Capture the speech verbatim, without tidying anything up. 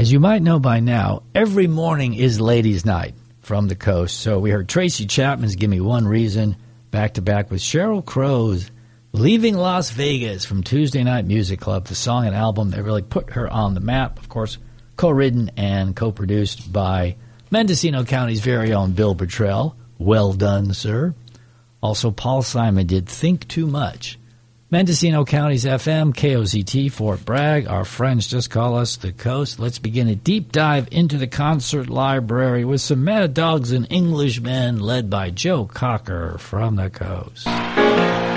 As you might know by now, every morning is Ladies' Night from the coast. So we heard Tracy Chapman's Give Me One Reason, back-to-back with Sheryl Crow's Leaving Las Vegas from Tuesday Night Music Club, the song and album that really put her on the map. Of course, co-written and co-produced by Mendocino County's very own Bill Bottrell. Well done, sir. Also, Paul Simon did Think Too Much. Mendocino County's F M, K O Z T, Fort Bragg. Our friends just call us the Coast. Let's begin a deep dive into the concert library with some Mad Dogs and Englishmen led by Joe Cocker from the Coast.